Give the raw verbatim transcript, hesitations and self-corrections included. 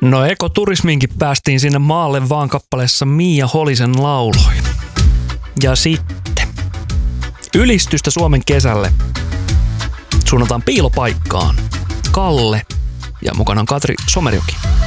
No ekoturismiinkin päästiin sinne maalle vaan kappaleessa Mia Holisen lauloin. Ja sitten ylistystä Suomen kesälle suunnataan piilopaikkaan. Kalle ja mukana on Katri Somerjoki.